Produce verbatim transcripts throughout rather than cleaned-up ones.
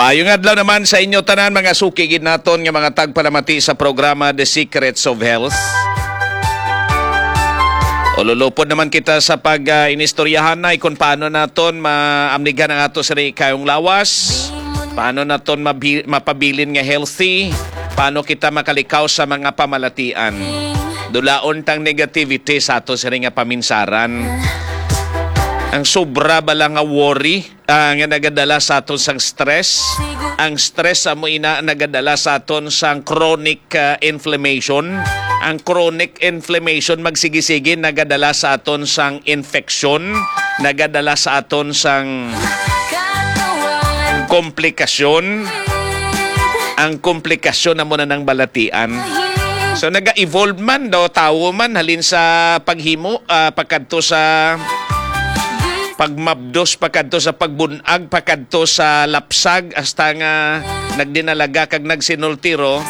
Maayong adlaw naman sa inyo tanan mga sukigid naton nga mga tagpalamati sa programa The Secrets of Health. Ululupod naman kita sa pag-inistoryahan uh, na kung paano naton maamnigan ang ato sa kayong lawas, paano naton mabi- mapabilin nga healthy, paano kita makalikaw sa mga pamalatian. Dulaon tang negativity sa ato sa nga paminsaran. Ang sobra ba lang nga worry uh, nga nagadala sa aton sang stress. Ang stress amo ina nagadala sa aton sang chronic uh, inflammation. Ang chronic inflammation magsigisigi nagadala sa aton sang infection, nagadala sa aton sang komplikasyon. Ang komplikasyon amo na ng balatian. So naga-evolve man daw tao man halin sa paghimo uh, pagkadto sa pagmabdos, pagkadto sa pagbunag, pagkadto sa lapsag, hasta nga nagdinalaga kag nagsinultiro.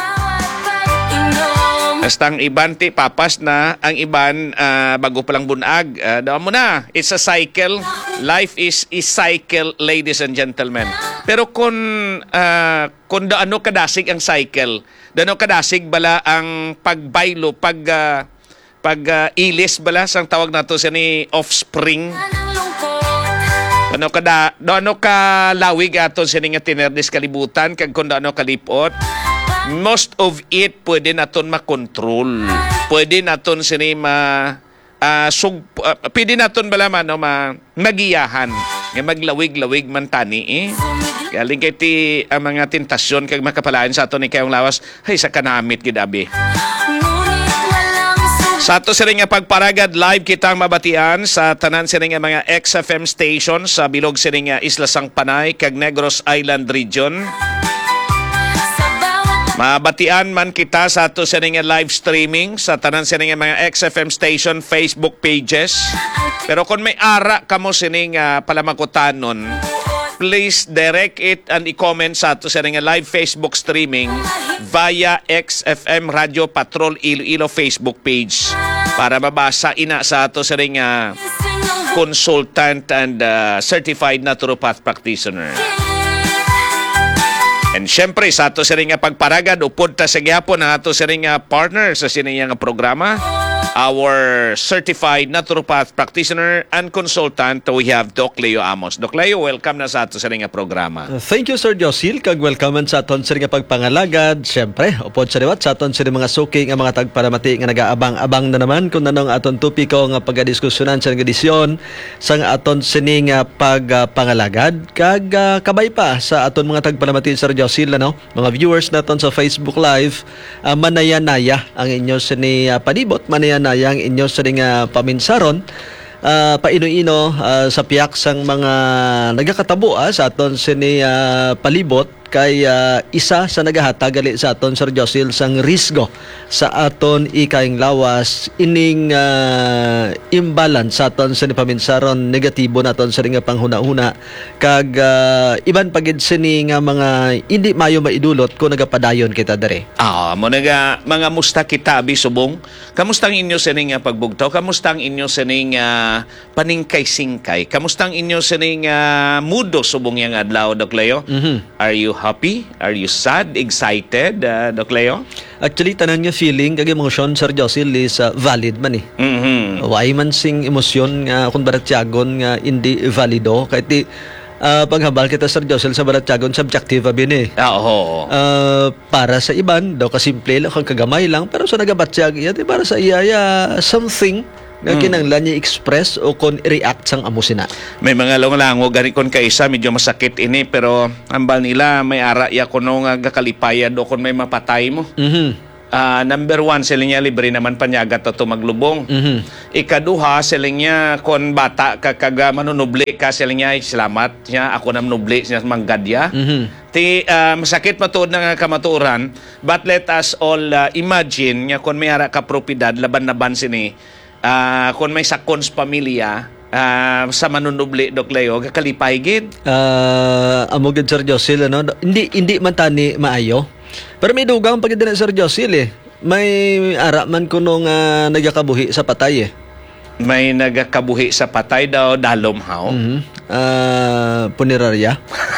Hasta ang iban ti papas na, ang iban uh, bago palang bunag. Uh, daw mo na, it's a cycle. Life is a cycle, ladies and gentlemen. Pero kung, uh, kung daano kadasig ang cycle, daano kadasig bala ang pagbaylo, pag, uh, pag uh, ilis bala, sang tawag nato siya ni offspring. Ano ka da, do ano ka lawig aton sa nga tinerdis kalibutan kag kun ano kalipot. Most of it pwede naton makontrol. Pwede naton sini ma uh, sug uh, pwede naton bala man no, ma magiyahan nga maglawig-lawig man tani eh. Galing kay ti ang uh, mga tentasyon kag makapalaan sa aton ni kayong lawas hay sa kanamit gid abi. Sa ato siring nga pagparagad, live kitang mabatian sa tanan siring nga mga X F M station sa bilog siring nga Isla Sangpanay kag Negros Island region. Mabatian man kita sa ato siring nga live streaming sa tanan siring nga mga X F M station Facebook pages. Pero kung may ara kamo siring nga palamakutanon, please direct it and i-comment sa ato siring nga live Facebook streaming via X F M Radio Patrol Iloilo Facebook page para mabasa ina sa ato sa ring uh, consultant and uh, certified naturopath practitioner. And syempre sa ato sa ring uh, pagparagad upod ta sa gyapon ang ato sa ring uh, partner sa siniyang programa, our certified naturopath practitioner and consultant, we have Doc Leo Amos. Doc Leo, welcome na sa ato sa ring programa. Uh, thank you, Sir Josil. Kag welcome sa aton sa ring pagpangalagad. Siyempre, upod sa riwat sa aton sa mga suking ang mga tagparamati nga nagaabang-abang na naman kung nanong aton tupiko nga pagdiskusyonan sa edisyon sang aton sining pagpangalagad. Kag uh, kabay pa sa aton mga tagparamati, Sir Josil, ano? Mga viewers naton sa Facebook Live, uh, manaya-naya ang inyo sini uh, panibot, manaya nayang inyo sa nga paminsaron uh, paino-ino uh, sa piyak sang mga nagakatabo uh, sa aton sini uh, palibot kay uh, isa sa nagahatag gali sa aton Sir Josil sang risgo sa aton ikayong lawas ining uh, imbalance sa aton sa paminsaron negatibo naton sa nga panghuna-huna kag uh, iban pagid sini nga mga hindi mayo maidulot kung nagapadayon kita dere. Ah, mo naga mga musta kita abi subong. Kamusta ang inyo sining nga pagbugtaw? Kamusta ang inyo sining uh, paningkay-singkay? Kamusta ang inyo sining uh, mudo subong yang adlaw, Doc Leo? Mm-hmm. Are you happy? Are you sad? Excited, uh, Doc Leo? Actually, tanan nga feeling, kag emosyon, Sir Josil, is uh, valid man eh. Mm-hmm. Why man sing emosyon nga, kung baratyagon nga hindi valido, kahit di, uh, paghabal kita, Sir Josil, sa baratyagon, subjective abin eh. Ah, oo. Uh, para sa iban, daw kasimple lang, kang kagamay lang, pero sa nagabatsyag, iya, para sa iya, iya something, nga kinanglan niya express o kon react sang amo sina. May mga lango gani kon kaisa medyo masakit ini pero ambal nila may ara ya kuno nga gakalipayad o kon may mapatay mo. Mhm. Uh, number one sila niya libre naman panyagat to maglubong. Mhm. Ikaduha sila niya kon bata ka kaga manunubli ka sila niya salamat niya ako nam nubli siya manggadya. Mhm. Ti uh, masakit matuod na nga kamaturan but let us all uh, imagine nga kon may ara ka propiedad laban na ban sini. Uh, kung may sakons pamilya uh, sa manunubli, Doc Leo, kakalipay gid. Uh, amo gid, Sir Josil, ano? Hindi hindi man tani maayo. Pero may dugang pagid din, Sir Josil eh. May ara man kuno nga nagakabuhi sa patay eh. May nagakabuhi sa patay daw, dalomhaw. Mhm. Ah, punerarya.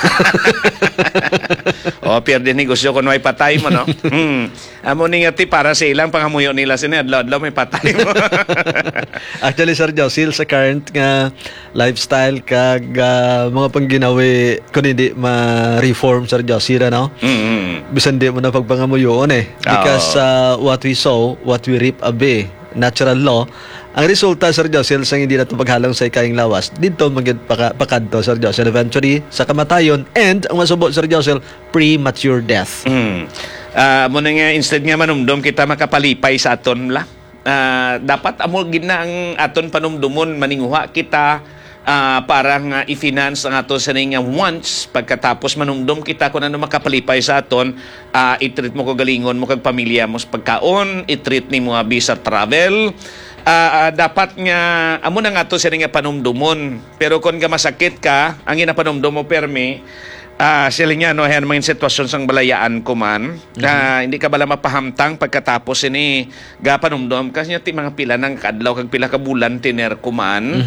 O, pierde negosyo kung may patay mo, no? Hmm. Amo ni nga ti, para sa ilang pangamuyo nila sini, adlaw-adlaw may patay mo. Actually, Sir Josil, sa current nga lifestyle kag ah, mga pangginawi kung hindi ma-reform, Sir Josil, ano? Mm-hmm. Bisan di mo na pagpangamuyoon eh. Because uh, what we sow, what we reap abe, natural law. Ang resulta, Sir Josil, sa hindi na ito paghalong sa ikaing lawas, dito maging paka, pakadto, Sir Josil, eventually sa kamatayon, and ang masubot, Sir Josil, premature death. Mm. Ah, mo na nga, instead nga manumdum kita makapalipay sa aton la. Ah, dapat amo gina ang aton panumdumon, maninguha kita ah, para nga i-finance ang aton sa nga once pagkatapos manumdum kita kung ano makapalipay sa aton, ah, i-treat mo ko galingon mo kag pamilya mo sa pagkaon, i-treat ni mo abi sa travel. Ah, ah, dapat nga amo na nga to sa nga panumdumon, pero kung ka masakit ka ang ginapanumdum mo permi, Ah, sila nga no ayan mga sitwasyon sang balayaan ko man, na hindi ka bala mapahamtang pagkatapos ini gapanumdum kasi ti mga pila ng kadlaw kag pila ka bulan tiner ko man.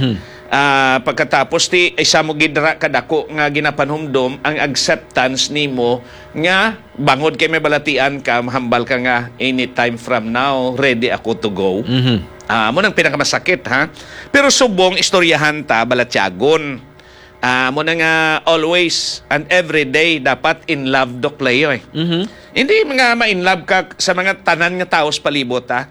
Ah, pagkatapos ti isa mo gidra kadako nga ginapanumdum ang acceptance nimo nga bangod kay may balatian ka, mahambal ka nga anytime from now ready ako to go. Mhm. Ah, mo nang pinakamasakit ha. Pero subong istoryahan ta balatyagon. Ah, mo na nga always and every day dapat in love dok layo eh. Mhm. Hindi mga ma-in love ka sa mga tanan nga tao sa palibot ha.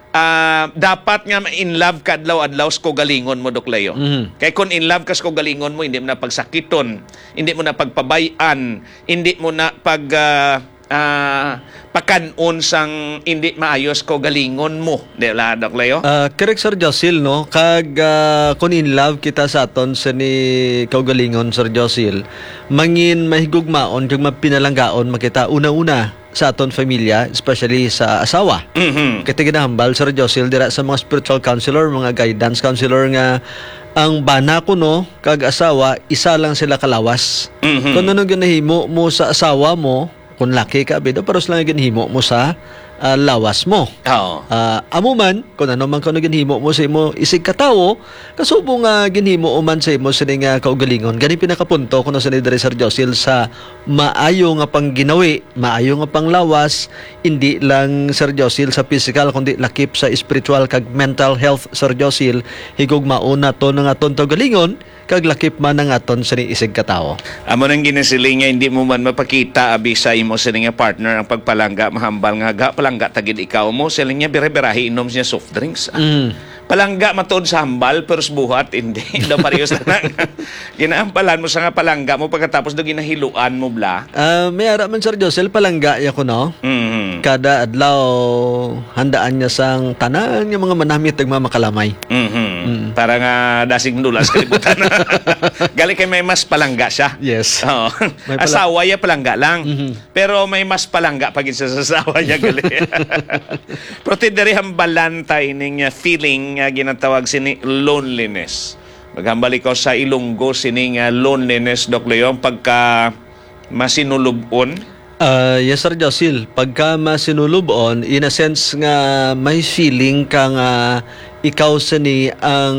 Ah, dapat nga ma-in love ka adlaw-adlaw sa kogalingon mo dok layo. Mhm. Kay kung in love ka sa kogalingon mo, hindi mo na pagsakiton, hindi mo na pagpabayan, hindi mo na pag ah, ah, pakanon sang hindi maayos kogalingon mo. Di la dok layo? Ah, correct, Sir Josil, no? Kag ah, kung in love kita sa aton sa ni kaugalingon, Sir Josil, mangin mahigugmaon kag mapinalanggaon makita una-una sa aton familia, especially sa asawa. Mhm. Kaya ginahambal, Sir Josil, dira sa mga spiritual counselor, mga guidance counselor nga ang bana ko, no, kag asawa, isa lang sila kalawas. Mhm. Kung ano ginahimo mo sa asawa mo, kung laki ka, bido, paros lang ginahimo mo sa ah, lawas mo. Oo. Ah, amo man, kung ano man kung ano ginhimo mo sa imo isig katawo, kasubo nga ginhimo o man sa imo sa nga kaugalingon. Gani pinakapunto kuno sa ni Dre Sir Josil sa maayo nga pang ginawi, maayo nga pang lawas, hindi lang Sir Josil sa physical kundi lakip sa spiritual kag mental health, Sir Josil, higugmaon nato nga aton kaugalingon kag lakip man ang aton sa ni isig katawo. Amo nang ginasiling nga hindi mo man mapakita abi sa imo sa nga partner ang pagpalangga mahambal nga ga palangga tagid ikaw mo siling niya bire-birahi inom siya soft drinks. Ah. Mm. Palangga matuod sa hambal pero sa buhat hindi daw parehas na lang. Ginaampalan mo sa nga palangga mo pagkatapos do ginahiluan mo bla. Ah, may ara man Sir Josil palangga ya ko, no? Mhm. Kada adlaw handaan niya sang tanan nga mga manamit ug mga makalamay. Mhm. Para nga dasing nulas kalibutan. Gali kay may mas palangga siya. Yes. Oo. May pala- Asawa ya palangga lang. Mhm. Pero may mas palangga pag isa sa asawa niya gali. Pero tidiri hambalan tayo ning uh, feeling nga ginatawag sini loneliness. Maghambal ikaw sa Ilonggo sini nga loneliness dok Leon pagka masinulubon. Uh, yes, Sir Josil, pagka masinulubon, in a sense nga may feeling ka nga ikaw sa ni ang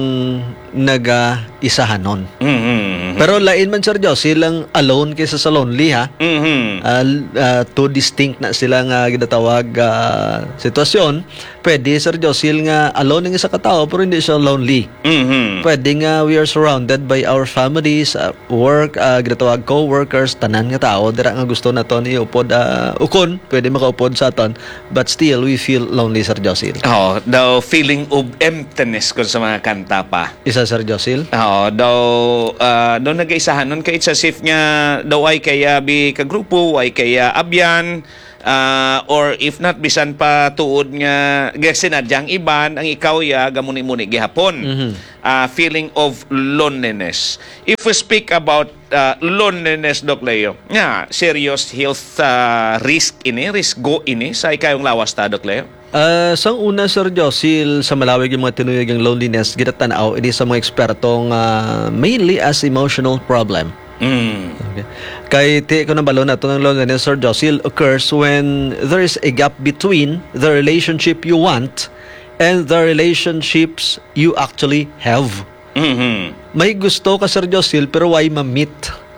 naga-isahanon. Mhm. Pero lain man, Sir Josil, ang alone kaysa sa lonely, ha? Mhm. Uh, uh, two distinct na sila nga ginatawag uh, sitwasyon. Pwede, Sir Josil, nga alone ang isa katao pero hindi siya lonely. Mhm. Pwede nga we are surrounded by our families, uh, work, uh, ginatawag co-workers, tanan nga tao, dira nga gusto na to ni upod, uh, ukon, pwede makaupod sa aton, but still we feel lonely, Sir Josil. Oh, the feeling of emptiness kung sa mga kanta pa. Isa, Sir Josil? Oo, daw uh, daw nag-aisahan nun kay sa sif nga daw ay kaya bi ka grupo, ay kaya abyan, uh, or if not bisan pa tuod nga sinadyang iban ang ikaw ya gamuni-muni gihapon. Mhm. Uh, feeling of loneliness. If we speak about uh, loneliness, Doc Leo, nga serious health uh, risk ini, risk go ini sa ikayong lawas ta, Doc Leo. Uh, sa una, Sir Josil, sa malawig yung mga tinuyag ng loneliness, ginatanaw, ini sa mga ekspertong uh, mainly as emotional problem. Mm. Okay. Kay ti ko na balon nato ng loneliness, Sir Josil, occurs when there is a gap between the relationship you want and the relationships you actually have. Mhm. May gusto ka, Sir Josil, pero why ma-meet?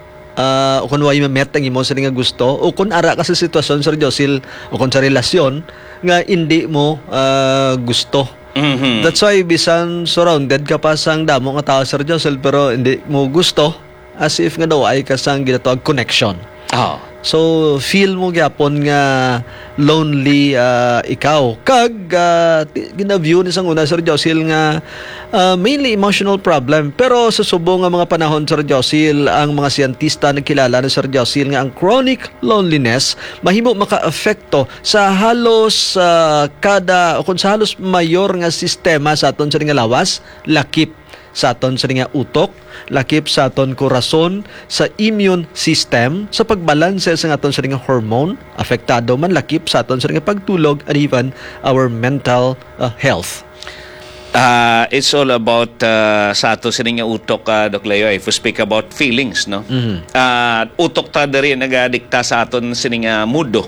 Uh, o kung why ma-meet ang imo sa nga gusto, o kung ara ka sa sitwasyon, Sir Josil, o kung sa relasyon, nga hindi mo uh, gusto. Mhm. That's why, bisan surrounded ka pa sang damo nga tao, Sir Josil, pero hindi mo gusto, as if nga daw ay kasang ginatawag connection. Oh. So, feel mo gyapon nga lonely uh, ikaw. Kag, uh, gina-view ni sang una, Sir Josil, nga uh, mainly emotional problem. Pero sa subong nga mga panahon, Sir Josil, ang mga siyentista nagkilala ni Sir Josil nga ang chronic loneliness mahimo maka-apekto sa halos uh, kada, o kung sa halos mayor nga sistema sa aton sa nga lawas, lakip sa aton sa nga utok, lakip sa aton korason, sa immune system, sa pagbalanse sa aton sa nga hormone, apektado man lakip sa aton sa nga pagtulog, and even our mental uh, health. Uh, it's all about uh, sa ato sa nga utok, uh, Doc Leo, if we speak about feelings, no? Mhm. Uh, utok ta diri nagadikta sa aton sa nga mudo.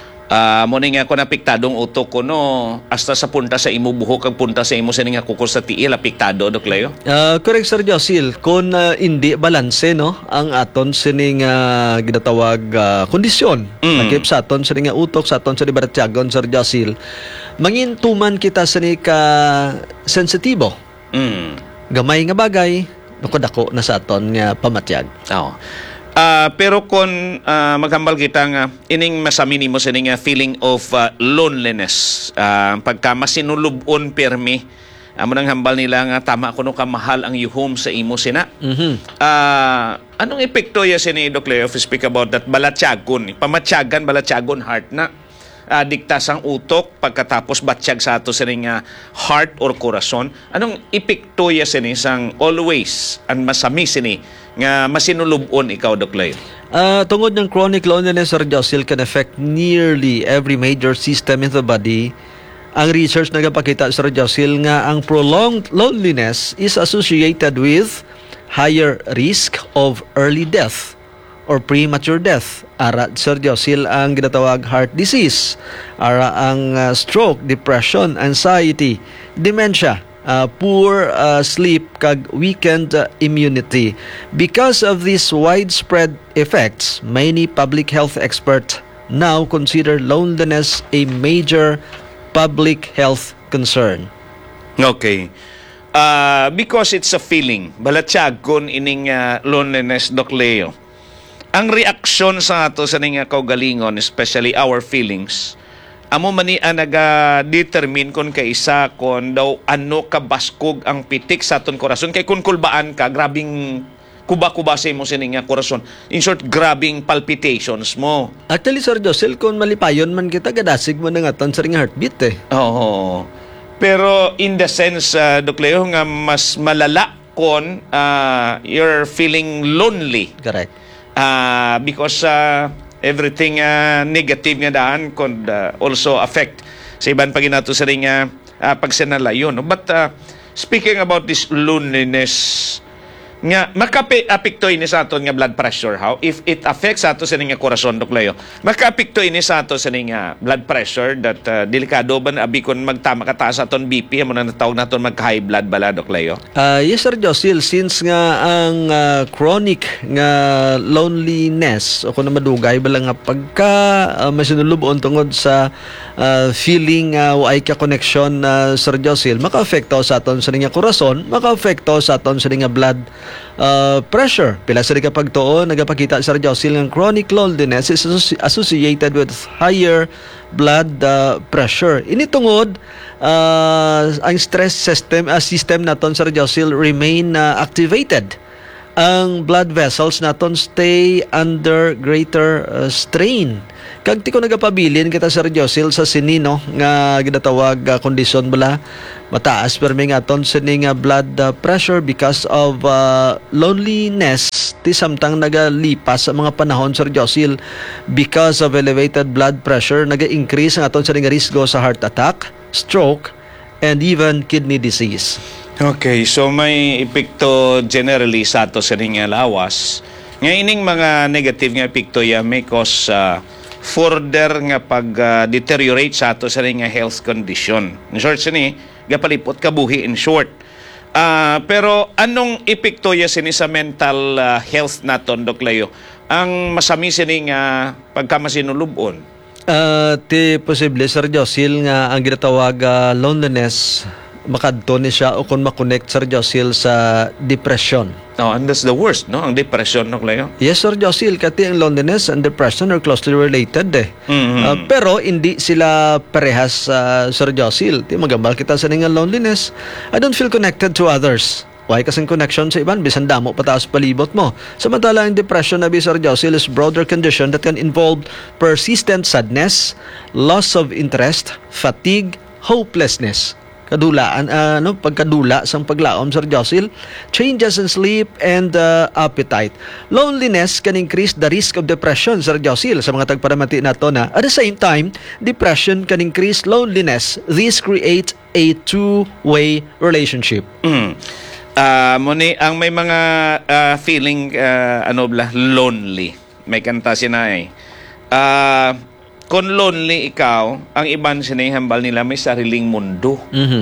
Uh, mo ni nga ko napiktadong utok ko, no, hasta sa punta sa imo buhok, kag punta sa imo sa nga kukos sa tiil, apiktado, Doc Leo. Uh, correct, Sir Josil. Kung uh, hindi balanse, no, ang aton sining uh, ginatawag uh, kondisyon, Mm. lakip sa aton sining nga utok, sa aton sining baratyagon, Sir Josil, mangintuman kita sining ka sensitibo. Mm. Gamay nga bagay, dako-dako na sa aton nga pamatyag. Oo. Ah, pero kung ah, maghambal kita nga ining masamini mo sa nga feeling of ah, loneliness, ah, pagka masinulubon permi, amo nang hambal nila nga tama kuno ka mahal ang yuhom sa imo sina. Mhm. Ah, anong epekto ya sini Doc Leo if we speak about that balatyagon, pamatyagan balatyagon heart na uh, diktas ang utok pagkatapos batsyag sa ato sa nga heart or korason. Anong epekto ya sini sang always ang masami sini nga masinulubon ikaw, Doc Leo? Uh, tungod ng chronic loneliness, Sir Josil, can affect nearly every major system in the body. Ang research nagapakita, Sir Josil, nga ang prolonged loneliness is associated with higher risk of early death or premature death. Ara, Sir Josil, ang ginatawag heart disease. Ara ang uh, stroke, depression, anxiety, dementia, Uh, poor uh, sleep, kag weakened uh, immunity. Because of these widespread effects, many public health experts now consider loneliness a major public health concern. Okay. Uh, because it's a feeling, balatyagon ining uh, loneliness, Doc Leo. Ang reaksyon sa ato sa nga kaugalingon, especially our feelings, amo mani ang naga-determine kung kaisa kon daw ano kabaskog ang pitik sa aton korason. Kay kung kulbaan ka, grabing kuba-kuba sa imo sining nga korason. In short, grabing palpitations mo. Actually, Sir Josil, kung malipayon man kita, gadasig mo na nga ton sa ring heartbeat eh. Oo. Pero in the sense, uh, Doc Leo, nga mas malala kon uh, you're feeling lonely. Correct. Uh, because uh, everything uh, negative nga daan could uh, also affect sa iban pa ginato sa ring uh, uh, pagsinalayon. No? But uh, speaking about this loneliness, nga makaapekto ini sa aton nga blood pressure, how if it affects ato sa nga korason, Doc Leo, makaapekto ini sa ato sa nga blood pressure that uh, delikado ba na abi kon magtama ka taas aton B P amo na natawag naton magka-high blood bala, Doc Leo? Uh, yes, Sir Josil, since nga ang uh, chronic nga loneliness o kung na madugay bala nga pagka uh, masinulubon tungod sa uh, feeling uh, ay ka connection na uh, Sir Josil, maka-affecto sa aton sa nga korason, maka-affecto sa aton sa nga blood Uh, pressure. Pila sa ka pagtuon, nagapakita Sir Josil ng chronic loneliness is associ- associated with higher blood uh, pressure. Initungod, uh, ang stress system, uh, system naton Sir Josil remain uh, activated. Ang blood vessels naton stay under greater uh, strain. Kag ti ko nagapabilin kita Sir Josil sa sinino nga ginatawag uh, kondisyon bala mataas permi nga aton sini nga blood uh, pressure because of uh, loneliness ti samtang nagalipas sa mga panahon Sir Josil, because of elevated blood pressure naga-increase ang aton sini nga risgo sa heart attack, stroke, and even kidney disease. Okay, so may epekto generally sa ato sa nga lawas. Nga ining mga negative nga epekto ya may cause uh, further nga pag uh, deteriorate sa ato sa nga health condition. In short sini, gapalipot kabuhi in short. Ah, pero anong epekto ya sini sa mental ah, health naton, Doc Leo? Ang masami sini nga pagkamasinulubon. Uh, ti posible, Sir Josil, nga ang ginatawag ah, loneliness, makadto ni siya o kung makonect, Sir Josil, sa depression. No, and that's the worst, no? Ang depression, Doc Leo. Yes, Sir Josil, kati ang loneliness and depression are closely related eh. Mhm. Uh, pero hindi sila parehas, uh, Sir Josil. Ti magambal kita sa nga loneliness. I don't feel connected to others. Why? Kasing connection sa iban, bisan damo pataas palibot mo. Samantala, ang depression na Sir Josil is broader condition that can involve persistent sadness, loss of interest, fatigue, hopelessness. Kadulaan, uh, no, pagkadula sang paglaom, Sir Josil, changes in sleep and uh, appetite. Loneliness can increase the risk of depression, Sir Josil, sa mga tagparamati nato na. At the same time, depression can increase loneliness. This creates a two-way relationship. Mm. Ah, muni ang may mga ah, feeling ah, ano bla lonely. May kanta sina eh. Ah, kung lonely ikaw, ang iban sinihambal nila may sariling mundo. Mhm.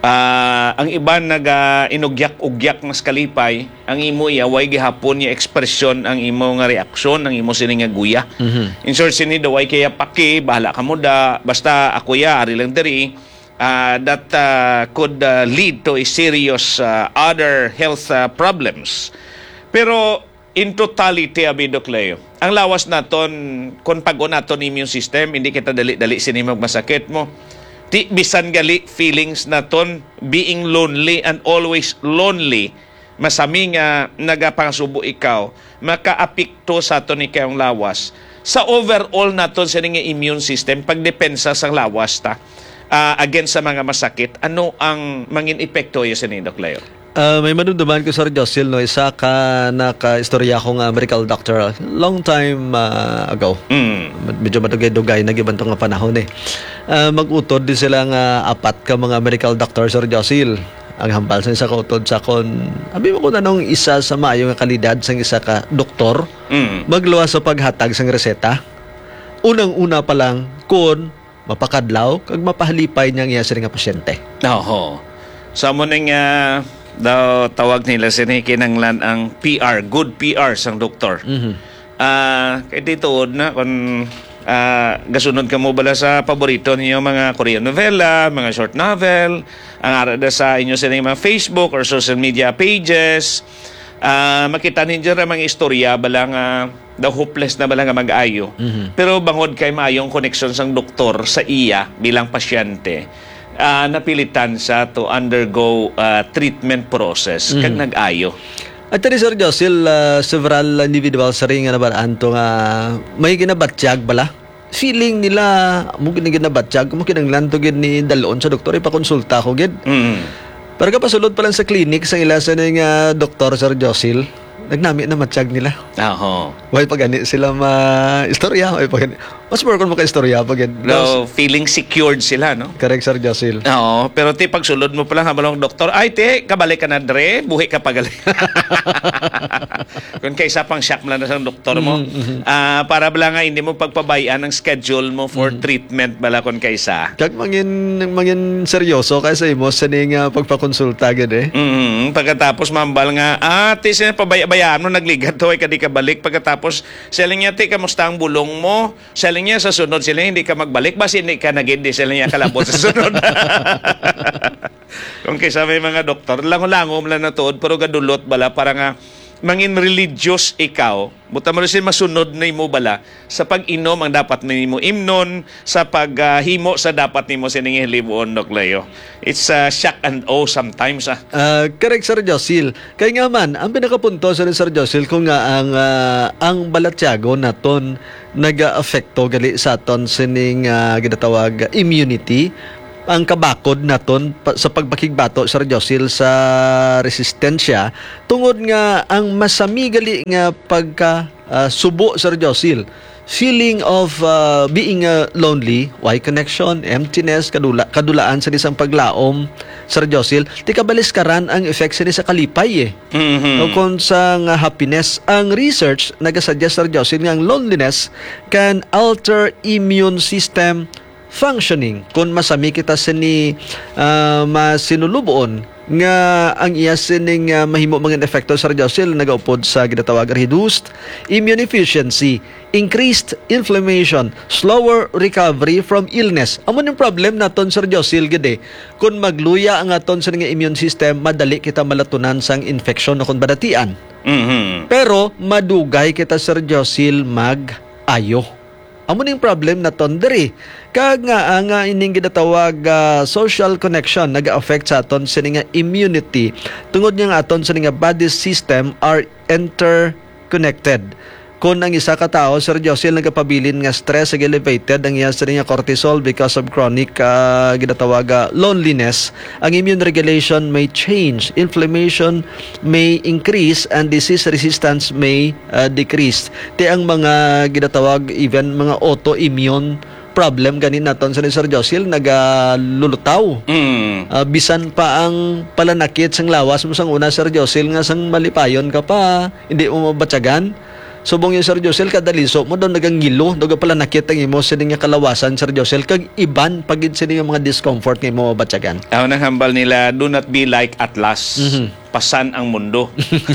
Ah, ang iban naga inugyak-ugyak mas kalipay, ang imo iya way gihapon ya ekspresyon ang imo nga reaksyon, ang imo sini nga guya. Mhm. In short sini daway kaya paki, bahala ka mo da, basta ako ya ari lang diri. Uh, that uh, could uh, lead to a serious uh, other health uh, problems. Pero in totality, abi Doc Leo, ang lawas naton kung pag-o naton immune system, hindi kita dali-dali sinimag masakit mo. Ti bisan gali feelings naton being lonely and always lonely, masami nga nagapangsubo ikaw, makaapekto sa aton ikayong lawas. Sa overall naton sa nga immune system, pagdepensa sa lawas ta, Uh, against sa mga masakit, ano ang mangin epekto yun sa ni Doc Leo? Uh, may manunduman ko, Sir Josil, no, isa ka naka-istorya ko nga medical doctor long time uh, ago. Mm. Medyo madugay-dugay na giban nga panahon eh. Uh, mag-utod din sila nga apat ka mga medical doctor, Sir Josil. Ang hambal sa isa ka utod sa kon, abi mo ko na nung isa sa maayo nga kalidad sa isa ka doktor, Mm. magluwas sa paghatag sang reseta. Unang-una pa lang, kun mapakadlaw, kag mapahalipay niya nga sa nga pasyente. Oo. Sa mo ning uh, daw tawag nila sinikinanglan ang P R, good P R sang doktor. Mhm. Ah, kay dito na kung ah, gasunod ka mo bala sa paborito ninyo mga Korean novela, mga short novel, ang arada sa inyo sa mga Facebook or social media pages. Ah, makita ninyo ra mga istorya bala nga daw hopeless na bala nga mag-ayo. Mhm. Pero bangod kay maayong connection sang doktor sa iya bilang pasyente, ah, napilitan sa to undergo ah, treatment process kag nag-ayo. At tadi, Sir Josil, uh, several individuals sa ring nga nabaraan to nga may ginabatsyag bala. Feeling nila, mo ginabatsyag, mo kinanglan to gid ni dalon sa doktor, ipakonsulta ko gid. Mm. Pero kapasulod pa lang sa clinic, sa ilasan ng uh, doktor, Sir Josil, nagnami na matsyag nila. Aho. Way pagani sila ma-istorya, way pagani. Mas more kung maka-istorya pag No, feeling secured sila, no? Correct, Sir Josil. Oo, pero ti pagsulod mo pa lang habalong doktor, ay te, kabalik ka na dre, buhi ka pagaling. Kung kaysa pang shock mo lang na sa doktor mo, ah para bala nga hindi mo pagpabayaan ang schedule mo for treatment bala kung kaysa. Kag mangin mangin seryoso kaysa imo sa ning uh, pagpakonsulta gid eh. Mm, pagkatapos mambal nga, ah, ti sila pabayaan mo, nagligat to, ay kadi ka balik. Pagkatapos, selling niya, ti, kamusta ang bulong mo? Selling niya, sa sunod sila, hindi ka magbalik. Basi hindi ka nagindi, selling niya kalabot sa sunod. Kung kaysa may mga doktor, langom-langom lang na tuod, pero gadulot bala, para nga, mangin religious ikaw, buta mo rin masunod na imo bala sa pag-inom ang dapat nimo imnon, sa paghimo uh, sa dapat nimo sining hiliwon, Doc Leo. It's a uh, shock and awe sometimes. Ah. Uh, correct, Sir Josil. Kaya nga man, ang pinakapunto sa Sir Josil kung nga ang uh, ang balatyago naton naga-affecto gali sa aton sining uh, ginatawag immunity, ang kabakod naton pa, sa pagpakigbato, Sir Josil, sa resistensya tungod nga ang masami gali nga pagka uh, subo, Sir Josil, feeling of uh, being uh, lonely, why connection, emptiness, kadula, kadulaan sa isang paglaom, Sir Josil, ti kabalis karan ang effects ni sa kalipay eh. Mm-hmm. O kung sa nga happiness, ang research nagasuggest, Sir Josil, nga ang loneliness can alter immune system functioning. Kung masami kita sini uh, masinuluboon nga ang iya sining uh, mahimo mga efekto sa radyosil nagaupod sa ginatawag reduced immune efficiency, increased inflammation, slower recovery from illness. Amo yung problem naton sa radyosil gede. Kung magluya ang aton sa nga immune system, madali kita malatunan sang infection o kung badatian. Mhm. Pero madugay kita sa radyosil mag-ayo. Amo ning problem naton diri. Kag nga ang uh, ining ginatawag uh, social connection naga-affect sa aton sa nga immunity tungod nga aton sa nga body system are interconnected. Kung ang isa ka tao sa radyosil nagapabilin nga stress ag elevated ang iya sa nga cortisol because of chronic uh, ginatawag uh, loneliness, ang immune regulation may change, inflammation may increase, and disease resistance may uh, decrease. Ti ang mga ginatawag even mga autoimmune problem ganin naton sa Sir Josil nagalulutaw. Mm. Uh, bisan pa ang palanakit sang lawas mo sang una Sir Josil nga sang malipayon ka pa, hindi mo mabatsagan. Subong yung Sir Josel kadaliso mo daw nagangilo, daw pala nakita ng imo sa nga kalawasan Sir Josel kag iban pagid sa nga mga discomfort nga imo mabatsagan. Ako nang hambal nila, do not be like Atlas. Mhm. Pasan ang mundo.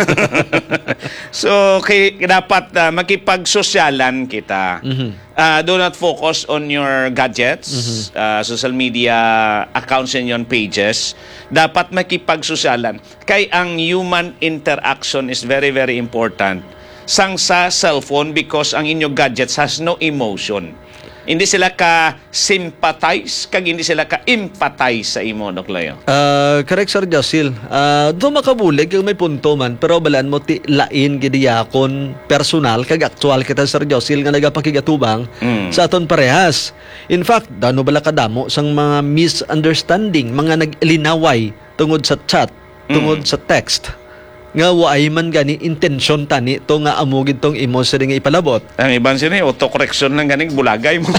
So, kay, dapat uh, makipagsosyalan kita. Mhm. Uh, do not focus on your gadgets, Mhm. uh, social media accounts and your pages. Dapat makipagsosyalan. Kay ang human interaction is very, very important. Sang sa cellphone because ang inyong gadgets has no emotion. Hindi sila ka-sympathize, kag hindi sila ka-empathize sa imo, Dok Leo. Uh, correct Sir Josil. Uh, do makabulig kung may punto man, pero balaan mo ti lain gidiyakon personal kag aktual kita Sir Josil nga nagapakigatubang Mm. sa aton parehas. In fact, dano bala kadamo sang mga misunderstanding, mga naglinaway tungod sa chat, tungod Mm. sa text. Nga waay man gani intention tani to nga amugid tong imo sa nga ipalabot. Ang iban sini auto-correction lang ganing bulagay mo.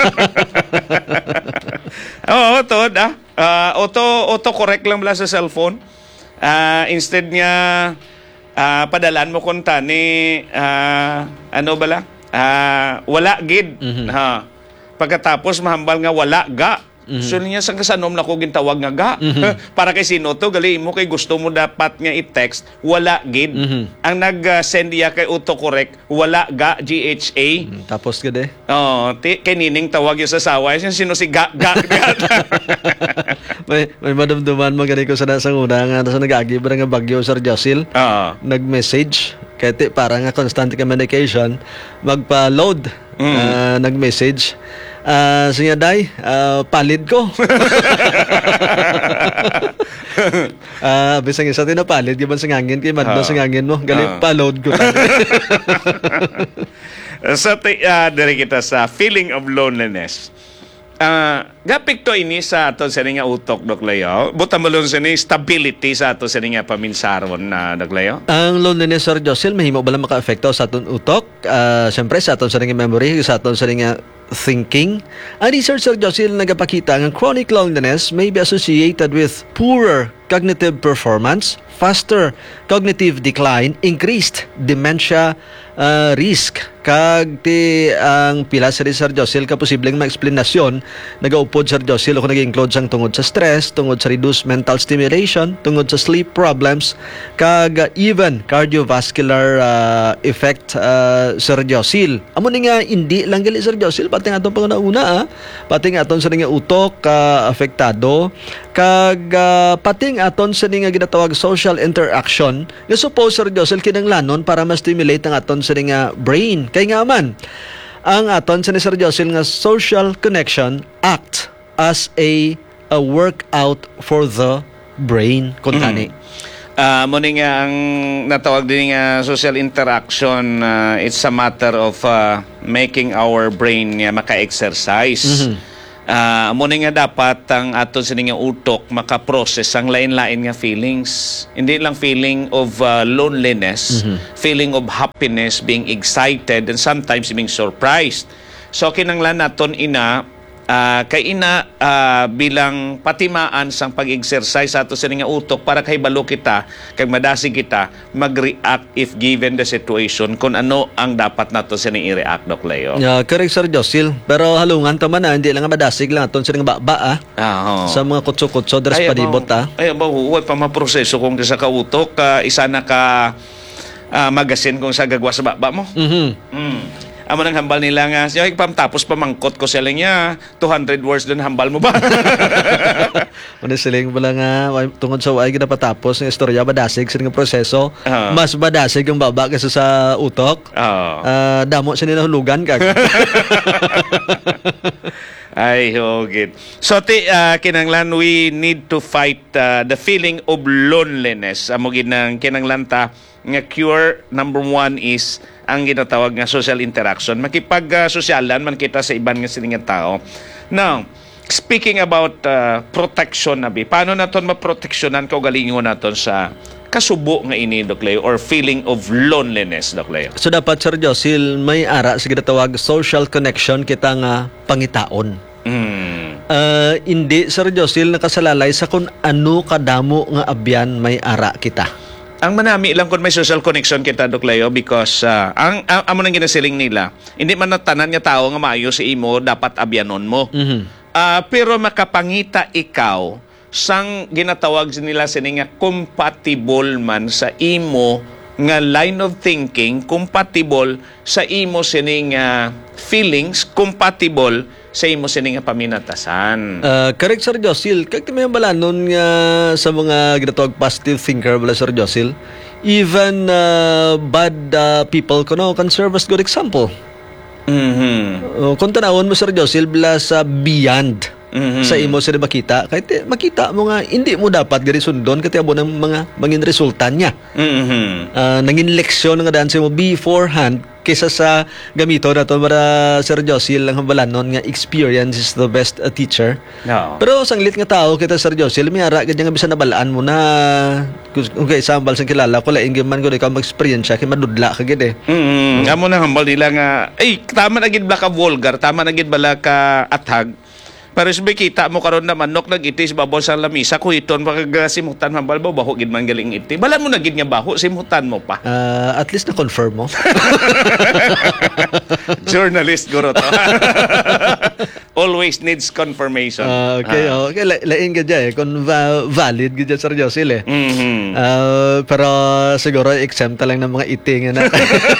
Oo, to da. Uh, auto auto-correct lang bala sa cellphone. Uh, instead nga uh, padalan mo kun tani uh, ano bala? Uh, wala gid. Mhm. Ha. Pagkatapos mahambal nga wala ga. Mm-hmm. So niya sa kasanom na ko gintawag nga ga. Mm-hmm. Para kay sino to gali mo kay gusto mo dapat nga i-text wala gid. Mm-hmm. Ang nag-send uh, kay autocorrect wala ga G H A. Mm, tapos gede. Oh, ti kay nining tawag yung sa sawa sino si ga ga. ga. may may madumduman mo gani ko sa nasang una nga sa nag-agi ba nga bagyo Sir Josil. Oo. Nag-message kaya ti para nga constant communication magpa-load. Mm. Uh, nag-message uh, siya day uh, palid ko. Ah, uh, bisang isa tin na palid giban sa ngangin kay madlo Oo. sa ngangin mo gali Oo. pa-load ko. Sa ti uh, diri kita sa feeling of loneliness. Ah, uh, gapik to ini sa aton sa nga utok, Dok Leo. Buta malon sa ni stability sa aton sa nga paminsaron na, Dok Leo. Ang loneliness Sir Josil mahimo ba lang maka-apekto sa aton utok? Uh, Siyempre sa aton sa nga memory, sa aton sa nga thinking. Ang research Sir Josil nagapakita nga chronic loneliness may be associated with poorer cognitive performance, faster cognitive decline, increased dementia uh, risk. Kag ti ang pila sa Sir Josil ka posibleng maeksplanasyon nagaupod Sir Josil kung nag-include sang tungod sa stress, tungod sa reduced mental stimulation, tungod sa sleep problems, kag uh, even cardiovascular uh, effect uh, Sir Josil. Amo ni nga hindi lang gali Sir Josil pati nga atong pangunauna ah. Pati nga aton sa nga utok uh, apektado kag uh, pati nga aton sa nga ginatawag social interaction nga suppose Sir Josil kinanglanon para ma-stimulate ang aton sa nga brain. Kaya nga man, ang aton sa ni Sir Josil nga social connection act as a, a workout for the brain. Kuntani. Ah, mo ni nga ang natawag din nga social interaction, uh, it's a matter of uh, making our brain uh, maka-exercise. Mhm. Ah, mo ni nga dapat ang aton sa nga utok maka-process ang lain-lain nga feelings. Hindi lang feeling of uh, loneliness, feeling of happiness, being excited, and sometimes being surprised. So kinanglan naton ina Ah, kay ina ah, bilang patimaan sang pag-exercise sa ato sa nga utok para kay balo kita kag madasig kita mag-react if given the situation kung ano ang dapat nato sa i-react, Doc Leo. Yeah, correct, Sir Josil. Pero halungan taman na, hindi lang nga madasig lang aton sila nga baba ah. Ah, Sa mga kutso-kutso, dres Ay, palibot ah. Ay, ba, huwag pa maproseso kung sa kautok, ah, isa na ka ah, magasin kung sa gagwa sa baba mo. Mhm. Mm. Amo nang hambal nila nga, siya pam tapos pamangkot ko sila niya, two hundred words doon hambal mo ba? Ano siling bala nga way- tungod sa way ginapatapos ng istorya badasig sa nga proseso. Ah. Mas badasig ang baba kaysa sa utok. Oo. Ah, damo sa nilahulugan kag. Ay, hogit. So, ti, ah, kinanglan, we need to fight ah, the feeling of loneliness. Amo ginang kinanglan ta, nga cure number one is ang ginatawag nga social interaction. Makipag-sosyalan man kita sa iban nga siningang tao. Now, speaking about ah, protection na bi, paano naton maproteksyonan kaugalingon naton sa kasubo nga ini, Doc Leo, or feeling of loneliness, Doc Leo? So dapat, Sir Josil, may ara sa ginatawag social connection kita nga pangitaon. Mm. Ah, hindi, Sir Josil, nakasalalay sa kung ano kadamo nga abyan may ara kita. Ang manami lang kung may social connection kita, Doc Leo, because uh, ang, ang amo nang ginasiling nila, hindi man natanan nga tao nga maayo si imo, dapat abyanon mo. Mhm. Ah, pero makapangita ikaw sang ginatawag nila sini nga compatible man sa imo nga line of thinking, compatible sa imo sini nga feelings, compatible sa imo sini nga paminatasan. Uh, correct, Sir Josil. Kaya may balanon nga sa mga ginatawag positive thinker bala, Sir Josil. Even uh, bad uh, people kuno can serve as good example. Mhm. Uh, kung tanawon mo, Sir Josil, bala sa beyond Mhm. sa imo sila makita, kahit makita mo nga hindi mo dapat gani sundon kasi abo ng mga mangin resulta niya. Mhm. Uh, nangin leksyon nga daan sa mo beforehand kaysa sa gamito na to para Sir Josil lang hambalanon nga experience is the best uh, teacher. No. Pero sang lit nga tao kita, Sir Josil, may ara ganyan nga bisan nabalaan mo na kung kay sambal sang kilala ko laing man ko ikaw mag-experience kay madudla ka gid eh. Mm. Amo na hambal nila nga, ay, tama na gid bala ka vulgar, tama na gid bala ka athag. Pero sabi kita mo karon na manok nag-iti sa babaw sa lamisa, kuhiton makagasimutan hambal ba baho gid man galing iti. Bala mo na gid nga baho, simutan mo pa. Uh, at least na confirm mo. Journalist guro to. Always needs confirmation. Ah, okay, Ah. okay. La- lain ka dyan eh. Kung va- valid ka dyan, Sir Josil eh. Mhm. Ah, pero siguro exempt lang ng mga iting na.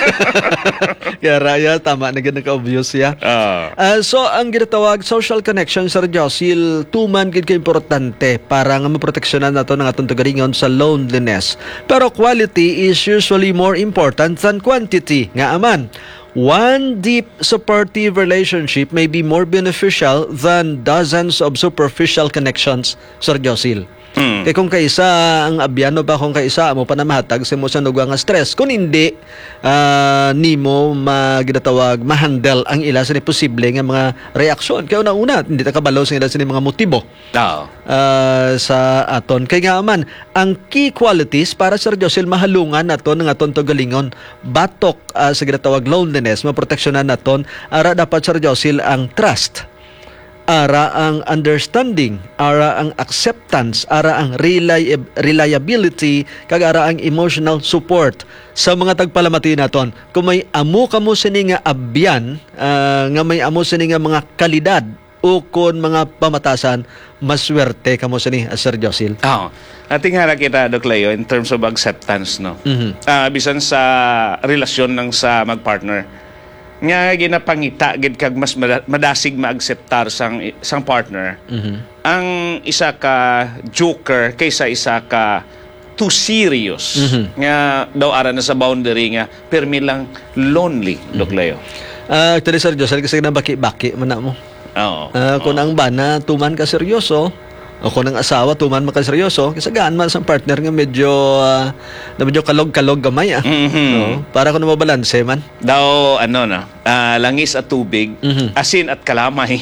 Kaya raya, tama na ganun ka-obvious ya. Ah. Ah, so, ang ginatawag social connection, Sir Josil, tuman gid ka importante para nga maproteksyonan nato ng atong tagaringon sa loneliness. Pero quality is usually more important than quantity. Nga aman, one deep supportive relationship may be more beneficial than dozens of superficial connections, Sir Josil. Mm. Kaya kung kaisa ang abyano ba kung kaisa mo pa na mahatag sa mo sa nugwa nga stress. Kung hindi, ah, nimo maginatawag, ma-handle ang ila sa ni posible nga mga reaksyon. Kaya una-una, hindi ta kabalaw sa ila sa ni mga motibo Ah. ah, sa aton. Kaya nga man, ang key qualities para Sir Josil mahalungan naton ng aton togalingon, batok ah, sa ginatawag loneliness, maproteksyonan naton, ara dapat Sir Josil ang trust, ara ang understanding, ara ang acceptance, ara ang reli- reliability, kag ara ang emotional support sa mga tagpalamati naton. Kung may amo kamo sini nga abyan, ah, nga may amo sini nga mga kalidad o kon mga pamatasan, maswerte kamo sini, ah, Sir Josil. Ah. Ating hara kita, Doc Leo, in terms of acceptance, no? Mhm. Ah, bisan sa relasyon ng sa magpartner. Nga ginapangita gid kag mas mada- madasig maakseptar sang sang partner. Mhm. Ang isa ka joker kaysa isa ka too serious. Mhm. Nga daw ara na sa boundary nga permi lang lonely, Doc Leo. Ah, actually, Sir Josil, kasi nabaki-baki man na mo. Oo. Ah, kung ang bana tuman ka seryoso, o kung ang asawa tuman man ka seryoso, kasi gaan man sa partner nga medyo ah, na medyo kalog-kalog gamay ah. Mhm. No? Para kung mabalanse man. Daw ano na, ah, langis at tubig, Mhm. asin at kalamay.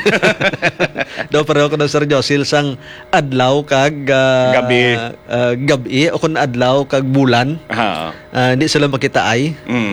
Do pareho ko na Sir Josil sang adlaw kag ah, Gabi. ah, gabi o kung adlaw kag bulan. Ah. Ah, hindi sila makita ay. Mm.